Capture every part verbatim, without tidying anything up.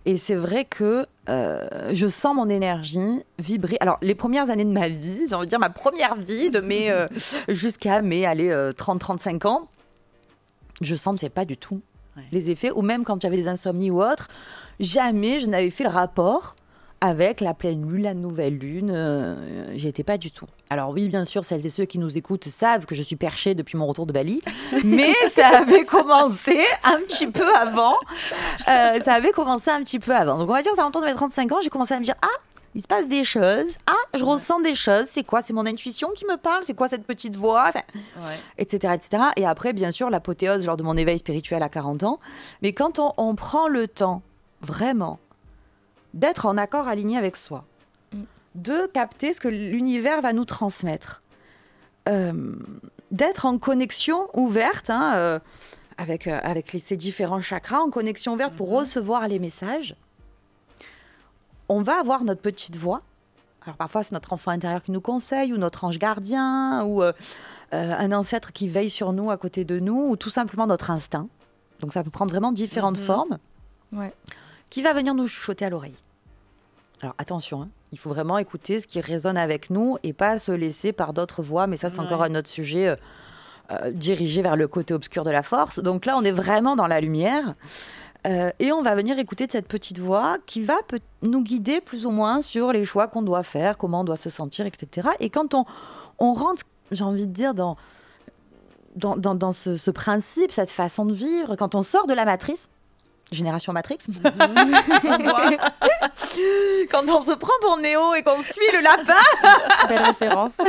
Et c'est vrai que euh, je sens mon énergie vibrer. Alors, les premières années de ma vie, j'ai envie de dire ma première vie, de mes, euh, jusqu'à mes allez, euh, trente à trente-cinq ans, je sentais pas du tout ouais. les effets. Ou même quand j'avais des insomnies ou autres, jamais je n'avais fait le rapport avec la pleine lune, la nouvelle lune. Euh, j'y étais pas du tout. Alors oui, bien sûr, celles et ceux qui nous écoutent savent que je suis perchée depuis mon retour de Bali. Mais ça avait commencé un petit peu avant. Euh, ça avait commencé un petit peu avant. Donc on va dire, aux alentours de mes trente-cinq ans, j'ai commencé à me dire « Ah, il se passe des choses. Ah, je ouais. ressens des choses. C'est quoi ? C'est mon intuition qui me parle ? C'est quoi cette petite voix ?» enfin, ouais. et cetera, et cetera. Et après, bien sûr, l'apothéose lors de mon éveil spirituel à quarante ans. Mais quand on, on prend le temps, vraiment, d'être en accord aligné avec soi, mm. de capter ce que l'univers va nous transmettre, euh, d'être en connexion ouverte hein, euh, avec, euh, avec les, ces différents chakras, en connexion ouverte mm-hmm. pour recevoir les messages, on va avoir notre petite voix. Alors parfois, c'est notre enfant intérieur qui nous conseille, ou notre ange gardien, ou euh, euh, un ancêtre qui veille sur nous à côté de nous, ou tout simplement notre instinct. Donc ça peut prendre vraiment différentes mm-hmm. formes, ouais. qui va venir nous chuchoter à l'oreille. Alors attention, hein, il faut vraiment écouter ce qui résonne avec nous et pas se laisser par d'autres voix, mais ça c'est ouais. encore un autre sujet, euh, euh, dirigé vers le côté obscur de la force. Donc là, on est vraiment dans la lumière euh, et on va venir écouter de cette petite voix qui va peut- nous guider plus ou moins sur les choix qu'on doit faire, comment on doit se sentir, et cetera. Et quand on, on rentre, j'ai envie de dire, dans, dans, dans, dans ce, ce principe, cette façon de vivre, quand on sort de la matrice, Génération Matrix. Mm-hmm. Quand on se prend pour Néo et qu'on suit le lapin. Belle référence.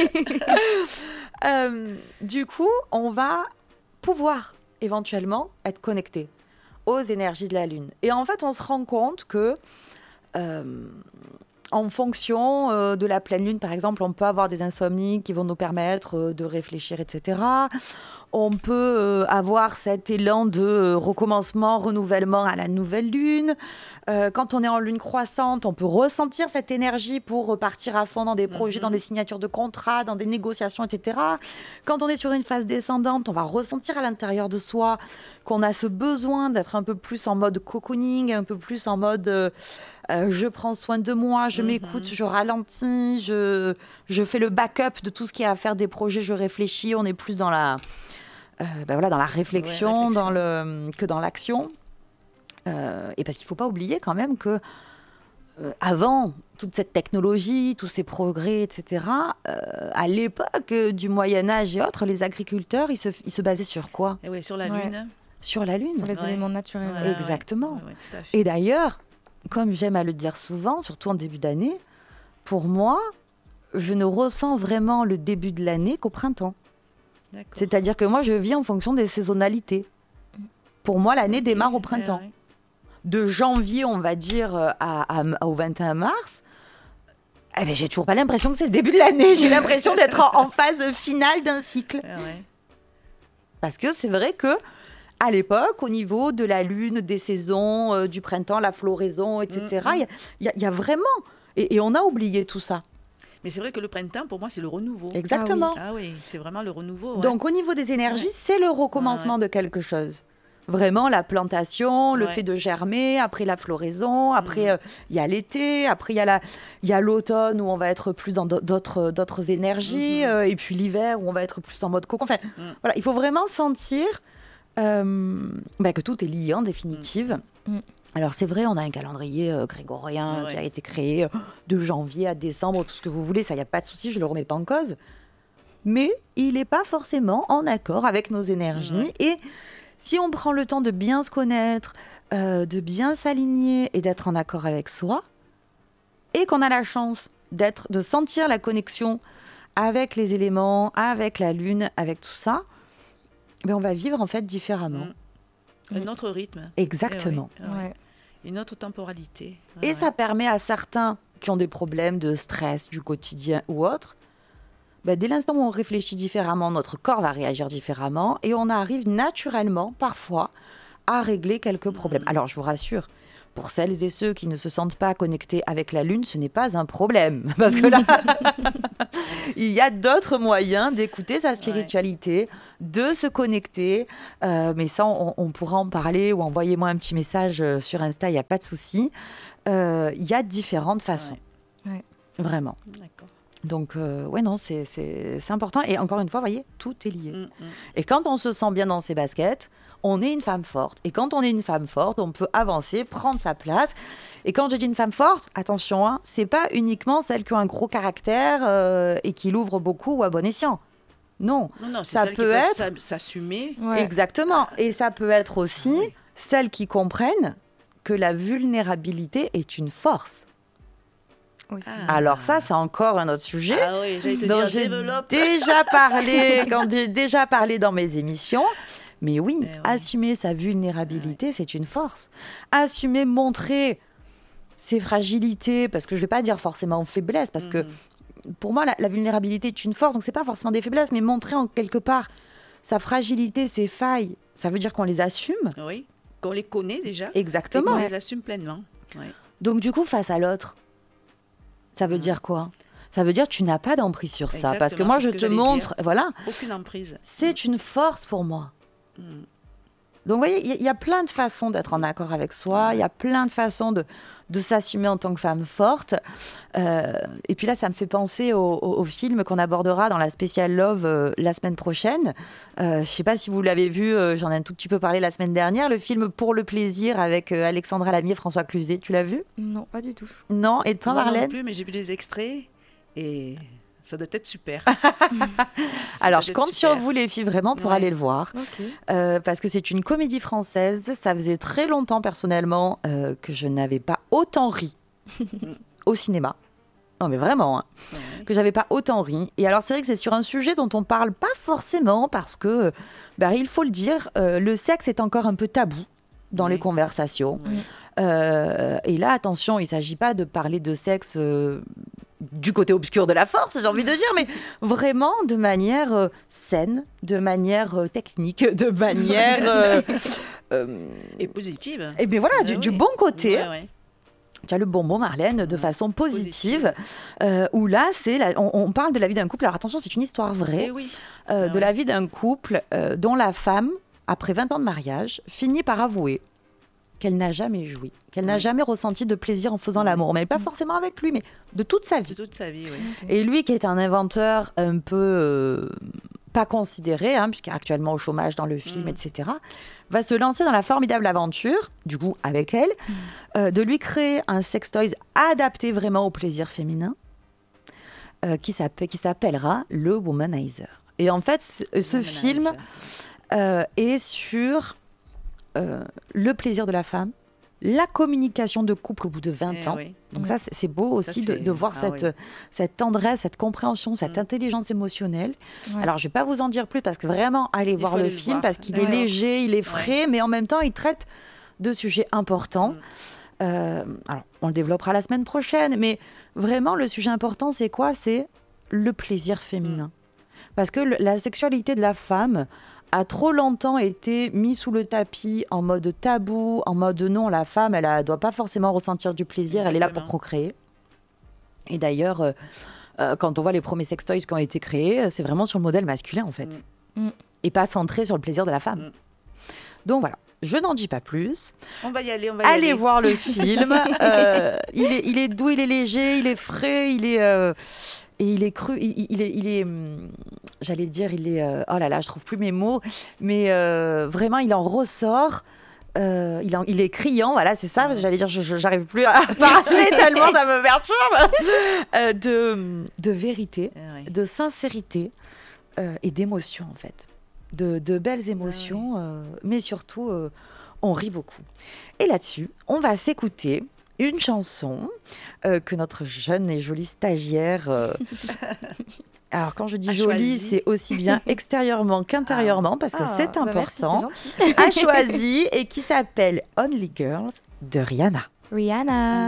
euh, du coup, on va pouvoir éventuellement être connecté aux énergies de la Lune. Et en fait, on se rend compte que euh, en fonction euh, de la pleine Lune, par exemple, on peut avoir des insomnies qui vont nous permettre euh, de réfléchir, et cetera. On peut euh, avoir cet élan de euh, recommencement, renouvellement à la nouvelle lune. Euh, quand on est en lune croissante, on peut ressentir cette énergie pour repartir à fond dans des projets, mm-hmm. dans des signatures de contrats, dans des négociations, et cetera. Quand on est sur une phase descendante, on va ressentir à l'intérieur de soi qu'on a ce besoin d'être un peu plus en mode cocooning, un peu plus en mode euh, euh, je prends soin de moi, je mm-hmm. m'écoute, je ralentis, je, je fais le backup de tout ce qui est à faire des projets, je réfléchis, on est plus dans la... Euh, ben voilà, dans la réflexion, ouais, réflexion. Dans le, que dans l'action. Euh, et parce qu'il ne faut pas oublier quand même que euh, avant toute cette technologie, tous ces progrès, et cetera, euh, à l'époque du Moyen-Âge et autres, les agriculteurs, ils se, ils se basaient sur quoi ? Et oui, sur la ouais. Lune. Sur la Lune. Sur les ouais. éléments naturels. Voilà, exactement. Ouais, ouais, tout à fait. Et d'ailleurs, comme j'aime à le dire souvent, surtout en début d'année, pour moi, je ne ressens vraiment le début de l'année qu'au printemps. D'accord. C'est-à-dire que moi, je vis en fonction des saisonnalités. Pour moi, l'année okay. démarre au printemps. Ouais, ouais. De janvier, on va dire, à, à, au vingt et un mars, eh ben, j'ai toujours pas l'impression que c'est le début de l'année. J'ai l'impression d'être en, en phase finale d'un cycle. Ouais, ouais. Parce que c'est vrai que à l'époque, au niveau de la lune, des saisons, euh, du printemps, la floraison, et cetera, il mm-hmm. y, y, y a vraiment... Et, et on a oublié tout ça. Mais c'est vrai que le printemps, pour moi, c'est le renouveau. Exactement. Ah oui, ah oui c'est vraiment le renouveau. Ouais. Donc, au niveau des énergies, ouais. c'est le recommencement ouais, ouais. de quelque chose. Vraiment, la plantation, le ouais. fait de germer, après la floraison, après, il mmh. euh, y a l'été, après, il y, y a l'automne où on va être plus dans d'autres, d'autres énergies, mmh. euh, et puis l'hiver où on va être plus en mode cocon. Enfin, mmh. voilà, il faut vraiment sentir euh, bah, que tout est lié en définitive. Mmh. Alors c'est vrai, on a un calendrier euh, grégorien ouais. qui a été créé euh, de janvier à décembre, tout ce que vous voulez, ça, il n'y a pas de souci, je ne le remets pas en cause. Mais il n'est pas forcément en accord avec nos énergies. Ouais. Et si on prend le temps de bien se connaître, euh, de bien s'aligner et d'être en accord avec soi, et qu'on a la chance d'être, de sentir la connexion avec les éléments, avec la lune, avec tout ça, ben on va vivre en fait différemment. Mmh. Un autre rythme. Exactement. Eh oui, ouais. Une autre temporalité. Et ouais. ça permet à certains qui ont des problèmes de stress du quotidien ou autre, ben dès l'instant où on réfléchit différemment, notre corps va réagir différemment et on arrive naturellement, parfois, à régler quelques problèmes. Mmh. Alors, je vous rassure, Pour celles et ceux qui ne se sentent pas connectés avec la Lune, ce n'est pas un problème. Parce que là, il y a d'autres moyens d'écouter sa spiritualité, ouais. de se connecter. Euh, mais ça, on, on pourra en parler ou envoyez-moi un petit message sur Insta, il n'y a pas de souci. Euh, il y a différentes façons. Ouais. Ouais. Vraiment. D'accord. Donc, euh, ouais, non, c'est, c'est, c'est important. Et encore une fois, vous voyez, tout est lié. Mm, mm. Et quand on se sent bien dans ses baskets, on est une femme forte. Et quand on est une femme forte, on peut avancer, prendre sa place. Et quand je dis une femme forte, attention, hein, c'est pas uniquement celles qui ont un gros caractère euh, et qui l'ouvrent beaucoup ou à bon escient. Non, non, non c'est ça celles peut qui être peuvent s'assumer. Ouais. Exactement. Et ça peut être aussi ah, oui. celles qui comprennent que la vulnérabilité est une force. Ah. Alors ça, c'est encore un autre sujet ah oui, te dont dire, j'ai développe. déjà parlé, quand j'ai déjà parlé dans mes émissions. Mais oui, eh oui. assumer sa vulnérabilité, ouais. c'est une force. Assumer, montrer ses fragilités, parce que je ne vais pas dire forcément faiblesse, parce mm-hmm. que pour moi, la, la vulnérabilité est une force, donc ce n'est pas forcément des faiblesses, mais montrer en quelque part sa fragilité, ses failles, ça veut dire qu'on les assume. Oui, qu'on les connaît déjà. Exactement. Et qu'on les assume pleinement. Oui. Donc du coup, face à l'autre, ça veut mmh. dire quoi ? Ça veut dire que tu n'as pas d'emprise sur Exactement, ça. Parce que moi, je que te montre... Dire. Voilà. Aucune emprise. C'est une force pour moi. Mmh. Donc, vous voyez, il y, y a plein de façons d'être en accord avec soi. Il mmh. y a plein de façons de, de s'assumer en tant que femme forte. Euh, et puis là, ça me fait penser au, au, au film qu'on abordera dans la spéciale Love euh, la semaine prochaine. Euh, je ne sais pas si vous l'avez vu. Euh, j'en ai un tout petit peu parlé la semaine dernière. Le film Pour le plaisir avec euh, Alexandra Lamy et François Cluzet. Tu l'as vu ? Non, pas du tout. Non. Et toi, Moi Marlène ? Non plus, mais j'ai vu des extraits et... ça doit être super. Alors, je compte super. sur vous, les filles, vraiment, pour ouais. aller le voir. Okay. Euh, parce que c'est une comédie française. Ça faisait très longtemps, personnellement, euh, que je n'avais pas autant ri au cinéma. Non, mais vraiment, hein, ouais. que j'avais pas autant ri. Et alors, c'est vrai que c'est sur un sujet dont on parle pas forcément, parce que, bah, il faut le dire, euh, le sexe est encore un peu tabou dans oui. les conversations. Oui. Euh, et là, attention, il s'agit pas de parler de sexe... Euh, du côté obscur de la force, j'ai envie de dire, mais vraiment de manière euh, saine, de manière euh, technique, de manière... Euh, euh, et positive. Et bien voilà, ah, du, oui. du bon côté. Ouais, ouais. Tu as le bon mot, Marlène, de façon positive, euh, où là, c'est la, on, on parle de la vie d'un couple. Alors attention, c'est une histoire vraie, oui. euh, ah, de ouais. la vie d'un couple euh, dont la femme, après vingt ans de mariage, finit par avouer qu'elle n'a jamais joui, qu'elle oui. n'a jamais ressenti de plaisir en faisant oui. l'amour, mais pas forcément avec lui, mais de toute sa vie. De toute sa vie, oui. Okay. Et lui, qui est un inventeur un peu euh, pas considéré, hein, puisqu'il est actuellement au chômage dans le film, mm. et cetera, va se lancer dans la formidable aventure, du coup avec elle, mm. euh, de lui créer un sextoys adapté vraiment au plaisir féminin, euh, qui, s'appelle, qui s'appellera le Womanizer. Et en fait, ce Womanizer. film euh, est sur... Euh, le plaisir de la femme, la communication de couple au bout de vingt eh ans. Oui. Donc ça, c'est, c'est beau aussi ça, c'est... De, de voir ah, cette, oui. cette tendresse, cette compréhension, cette mmh. intelligence émotionnelle. Ouais. Alors, je ne vais pas vous en dire plus parce que vraiment, allez il voir le film voir. parce qu'il ouais. est léger, il est frais, ouais. mais en même temps, il traite de sujets importants. Mmh. Euh, alors, on le développera la semaine prochaine, mais vraiment, le sujet important, c'est quoi ? C'est le plaisir féminin. Mmh. Parce que le, la sexualité de la femme a trop longtemps été mis sous le tapis en mode tabou, en mode non, la femme, elle ne doit pas forcément ressentir du plaisir, Exactement. Elle est là pour procréer. Et d'ailleurs, euh, euh, quand on voit les premiers sextoys qui ont été créés, c'est vraiment sur le modèle masculin, en fait. Mm. Et pas centré sur le plaisir de la femme. Mm. Donc voilà, je n'en dis pas plus. On va y aller, on va y Allez aller. voir le film. euh, il, est, il est doux, il est léger, il est frais, il est... Euh, Et il est cru, il, il est, il est, j'allais dire, il est, euh, oh là là, je trouve plus mes mots, mais euh, vraiment, il en ressort, euh, il, en, il est criant, voilà, c'est ça, parce que j'allais dire, je, je, j'arrive plus à parler tellement ça me perturbe, euh, de, de vérité, ah oui. de sincérité euh, et d'émotion, en fait, de, de belles émotions, ah oui. euh, mais surtout, euh, on rit beaucoup. Et là-dessus, on va s'écouter une chanson euh, que notre jeune et jolie stagiaire... Euh... Alors, quand je dis a jolie, choisi. C'est aussi bien extérieurement qu'intérieurement, parce que ah, c'est bah important, merci, c'est a choisi et qui s'appelle Only Girls de Rihanna. Rihanna.